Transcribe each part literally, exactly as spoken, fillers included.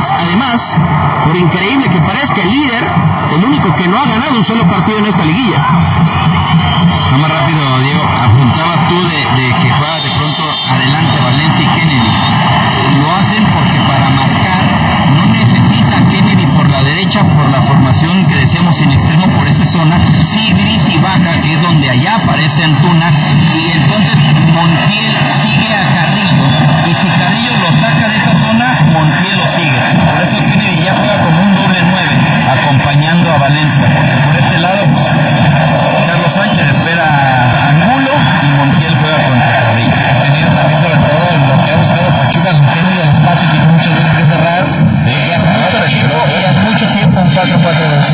Pumas, además, por increíble que parezca, el líder, el único que no ha ganado un solo partido en esta liguilla. No, más rápido, Diego, apuntabas tú de, de que juega de pronto adelante Valencia y Kennedy. Lo hacen porque para marcar no necesita Kennedy por la derecha, por la formación que decíamos sin extremo por esta zona. Sí, Idrissi baja, que es donde allá aparece Antuna, y entonces Montiel sigue a Carrillo, y si Carrillo lo saca de esa zona, Montiel lo sigue. Por eso Kennedy ya juega como un doble nueve, acompañando a Valencia, porque por este lado, pues, Carlos Sánchez espera a Angulo y Montiel juega contra Carrillo. Tenido también sobre todo lo que ha buscado Pachuca con Kennedy al espacio, que muchas veces que cerrar, y hace mucho tiempo, y hace mucho tiempo un cuatro cuatro dos.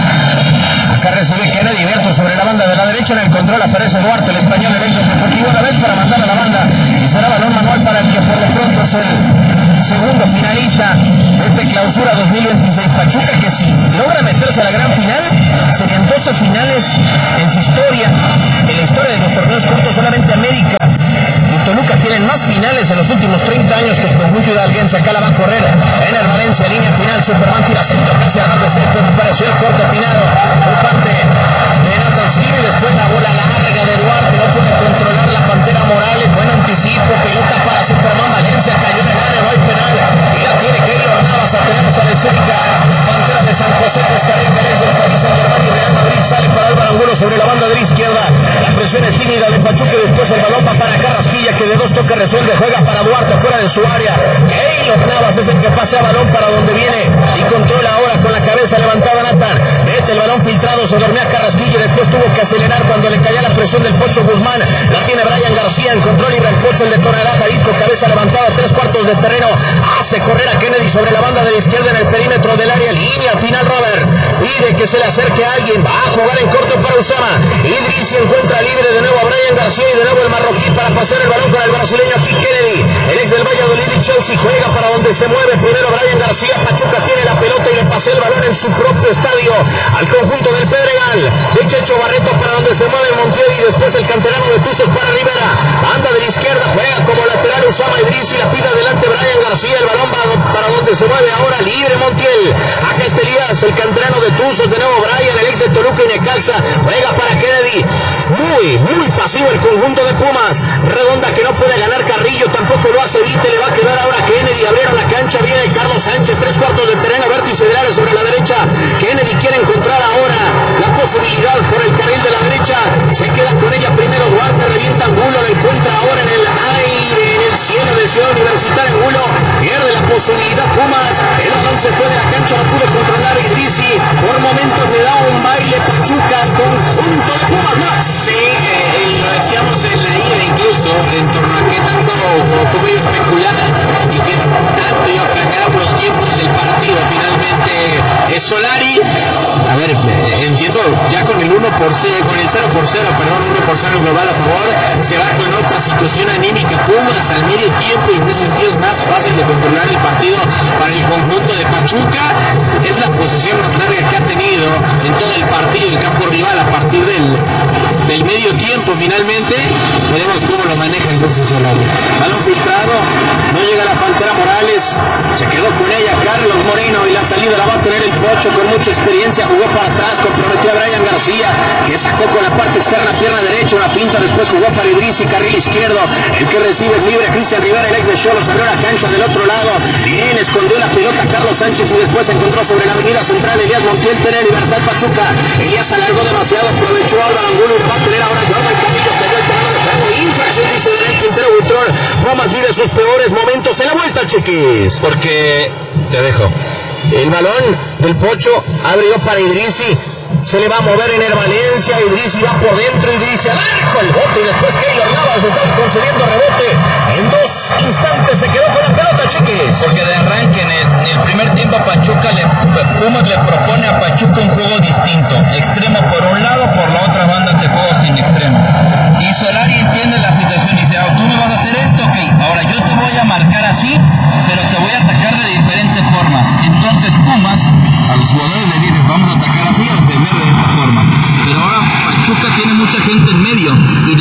Acá recibe Kennedy, Berto sobre la banda de la derecha, en el control aparece Duarte, el español, el ex Deportivo, a la vez para mandar a la banda, y será balón manual para el que por lo pronto es el segundo finalista de este clausura dos mil veintiséis. Pachuca, que si logra meterse a la gran final, serían doce finales en su historia, en la historia de los torneos cortos. Solamente América y Toluca tienen más finales en los últimos treinta años que el conjunto hidalguense. Acá la va a correr en el Valencia, línea final, Superman tira centro, casi a ras de césped, apareció el corte atinado por parte de Nathan Silva, y después la bola larga de Duarte, no puede controlar la Pantera Morales, buen anticipo, pelota para Superman, Valencia cayó en el área, no hay penal, y la tiene Keylor Navas. Tenemos a la escénica Pantera de San José, Costa Rica, el ex del Paris Saint-Germain y Real Madrid, sale para Álvaro Angulo sobre la banda de la izquierda, la presión es tímida de Pachuca, y después el balón va para Carrasquilla, que de dos toques resuelve, juega para Duarte fuera de su área. Keylor Navas es el que pasa balón para donde viene y controla ahora con la cabeza levantada Nathan, mete el balón filtrado, se dormía Carrasquilla y después tuvo que acelerar cuando le caía la presión del Pocho Guzmán. La tiene Brian García, en control libre el Pocho, el de Tonalá, Jalisco, cabeza levantada, tres cuartos de terreno, hace correr a Kennedy sobre la banda de la izquierda en el perímetro del área, línea final. Robert pide que se le acerque a alguien, va a jugar en corto para Usama. Idrissi encuentra libre de nuevo a Brian García, y de nuevo el marroquí para pasar el balón con el brasileño. Aquí Kennedy, el ex del Valladolid y Chelsea, juega para donde se mueve primero Brian García. Pachuca tiene la pelota y le pasa el balón en su propio estadio al conjunto del Pedregal, de Checho Barreto para donde se mueve Montiel, y después el canterano de Tuzos para Rivera, banda de la izquierda, juega como lateral Usama Idrissi, la pide adelante Brian García, el balón va para donde se mueve ahora libre Montiel. Acá está Elías, el canterano de Tuzos, de nuevo Brian, el ex de Toluca y Necaxa, juega para Kennedy, muy, muy pasivo el conjunto de Pumas, redonda que no puede ganar Carrillo, tampoco lo hace Vite, le va a quedar ahora Kennedy, abrieron la cancha, viene Carlos Sánchez, tres cuartos de terreno, vértice del área sobre la derecha, Kennedy quiere encontrar ahora la posibilidad por el carril de la derecha, se queda con ella primero Duarte, revienta Angulo, lo encuentra ahora en el aire, en el cielo de Ciudad Universitaria. Angulo pierde la posibilidad Pumas, el balón se fue de la cancha, no pudo controlar Idrissi, por momentos le da un baile Pachuca al conjunto de Pumas. Max. Sí, eh, lo decíamos en la ida incluso, en torno a qué tanto como ellos especulaban y qué tanto iba a planear los tiempos del partido. Finalmente es Solari, a ver, eh, entiendo, ya con el uno por cero, con el cero por cero, perdón, uno por cero global a favor, se va con otra situación anímica Pumas al medio tiempo, y en ese sentido es más fácil de controlar el partido para el conjunto de Pachuca. Es la posesión más larga que ha tenido en todo el partido el campo rival a partir del, del medio tiempo. Finalmente veremos cómo lo maneja entonces Solari. Balón filtrado, no llega la Pantera Morales, se quedó con ella Carlos Moreno, y la salida la va a tener el Pocho con mucha experiencia, jugó para atrás, comprometió a Brian García, que sacó con la parte externa, pierna derecha, una finta, después jugó para Idrissi, carril izquierdo, el que recibe es libre, Cristian Rivera, el ex de Xolos, abrió la cancha del otro lado, bien, escondió la pelota Carlos Sánchez, y después se encontró sobre la avenida central Elías Montiel, tiene libertad Pachuca, Elías alargó demasiado, aprovechó Álvaro Angulo, y va a tener ahora Jordan Camillo, que dio el terreno de juego, infracción, dice Daniel Quintero Butrón. Pumas vive sus peores momentos en la vuelta, Chiquis. Porque te dejo. El balón del Pocho abrió para Idrissi, se le va a mover en el Valencia, Idrissi va por dentro, Idrissi al arco, el bote, y después Keylor Navas estaba concediendo rebote, en dos instantes se quedó con la pelota, Chiquis. Porque de arranque en el, en el primer tiempo Pachuca le, Pumas le propone a Pachuca un juego distinto, extremo por un lado, por la otra banda te juego sin extremo, y Solari entiende la situación y dice, oh, tú me vas a hacer esto, ok, ahora yo te voy a marcar así, pero te voy a atacar de diferente forma. Entonces Pumas, a los jugadores les dices, vamos a atacar así o defender de esta forma, pero ahora Pachuca tiene mucha gente en medio, y de fijan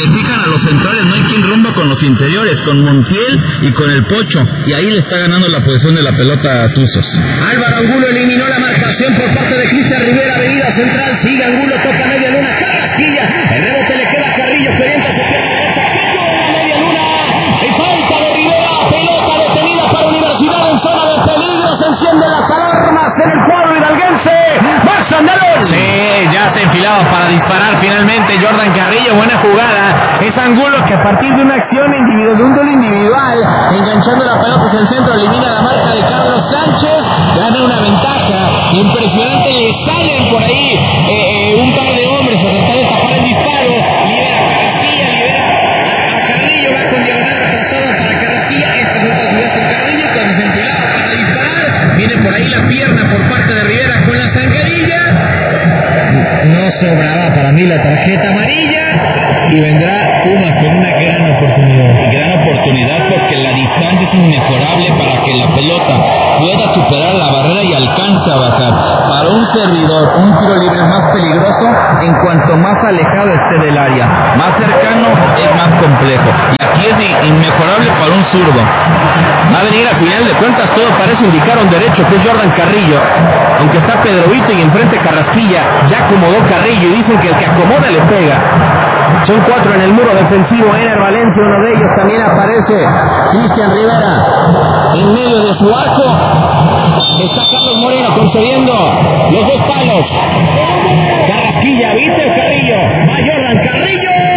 para los centrales, no hay quien rumba con los interiores, con Montiel y con el Pocho, y ahí le está ganando la posición de la pelota a Tuzos. Álvaro Angulo eliminó la marcación por parte de Cristian Rivera, avenida central, sigue Angulo, toca media luna, Carrasquilla, el rebote le queda a Carrillo, que orienta su pierna derecha, Carrillo en la media luna, hay falta de Rivera, pelota detenida para Universidad en zona de peligro, se encienden las alarmas en el cuadro hidalguense, Max Andalón. Sí, ya se enfilaba para disparar finalmente Jordan Carrillo, buena jugada, es Angulo que a partir de una acción individual, de un duelo individual, enganchando la pelota hacia el centro, elimina la marca de Carlos Sánchez, gana una ventaja impresionante, le salen por ahí eh, eh, un par de hombres a tratar de tapar el disparo, libera a Carrasquilla, libera a, a Carrillo, va con diagonal retrasada para Carrasquilla, esta es otra subida con Carrillo, cuando se enfilaba para disparar, viene por ahí la pierna por parte de Rivera con la zancadilla, no sobraba para mí la tarjeta amarilla y vendrá Pumas con una gran oportunidad. Gran oportunidad porque la distancia es inmejorable para que la pelota pueda superar la barrera y alcance a bajar. Para un servidor, un tiro libre es más peligroso en cuanto más alejado esté del área. Más cercano es más complejo. Y aquí es inmejorable para un zurdo. Va a venir a final de cuentas, todo parece indicar un derecho que es Jordan Carrillo, aunque está Pedro Vito y enfrente Carrasquilla, ya acomodó Carrillo y dicen que el que acomoda le pega. Son cuatro en el muro defensivo, Ener Valencia, uno de ellos, también aparece Cristian Rivera en medio de su arco, está Carlos Moreno concediendo los dos palos, Carrasquilla, Vito Carrillo, va Jordan Carrillo.